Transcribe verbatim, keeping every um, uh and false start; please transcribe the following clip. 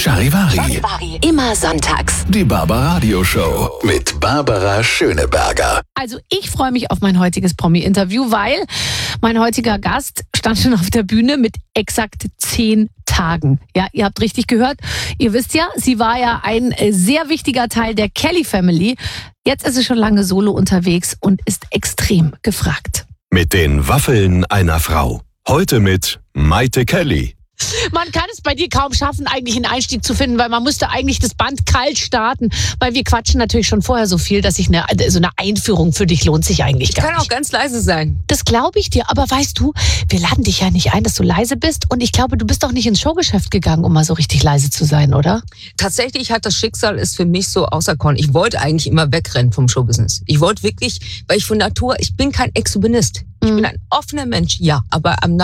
Charivari. Charivari. Immer sonntags. Die Barbaradio Show mit Barbara Schöneberger. Also ich freue mich auf mein heutiges Promi-Interview, weil mein heutiger Gast stand schon auf der Bühne mit exakt zehn Tagen. Ja, ihr habt richtig gehört. Ihr wisst ja, sie war ja ein sehr wichtiger Teil der Kelly Family. Jetzt ist sie schon lange solo unterwegs und ist extrem gefragt. Mit den Waffeln einer Frau. Heute mit Maite Kelly. Man kann es bei dir kaum schaffen, eigentlich einen Einstieg zu finden, weil man müsste eigentlich das Band kalt starten, weil wir quatschen natürlich schon vorher so viel, dass sich eine, so eine Einführung für dich lohnt sich eigentlich gar nicht. Ich kann auch ganz leise sein. Das glaube ich dir, aber weißt du, wir laden dich ja nicht ein, dass du leise bist und ich glaube, du bist doch nicht ins Showgeschäft gegangen, um mal so richtig leise zu sein, oder? Tatsächlich hat das Schicksal ist für mich so auserkoren. Ich wollte eigentlich immer wegrennen vom Showbusiness. Ich wollte wirklich, weil ich von Natur, ich bin kein Exhibionist. Ich bin ein offener Mensch, ja, aber am